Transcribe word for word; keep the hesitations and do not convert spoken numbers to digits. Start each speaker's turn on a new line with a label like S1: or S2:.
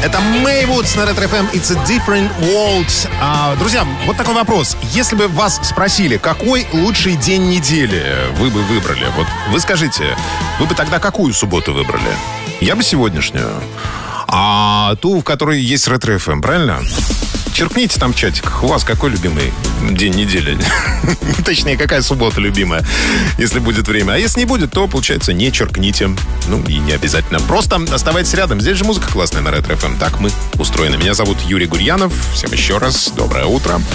S1: Это Maywood на Ретро эф эм. It's a different world. А, друзья, вот такой вопрос. Если бы вас спросили, какой лучший день недели вы бы выбрали, вот вы скажите, вы бы тогда какую субботу выбрали? Я бы сегодняшнюю. А ту, в которой есть Ретро эф эм, правильно? Черкните там в чатиках. У вас какой любимый день недели? Точнее, какая суббота любимая, если будет время. А если не будет, то, получается, не черкните. Ну, и не обязательно. Просто оставайтесь рядом. Здесь же музыка классная на Ретро эф эм. Так мы устроены. Меня зовут Юрий Гурьянов. Всем еще раз доброе утро.